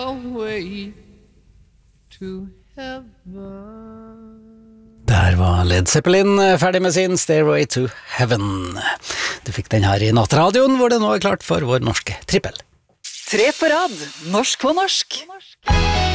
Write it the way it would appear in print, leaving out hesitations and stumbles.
away to heaven. Der var Led Zeppelin ferdig med sin Stairway to Heaven. Du fikk den her i Nattradioen, hvor det nå er klart for vår norske trippel. 3 på rad, norsk på norsk.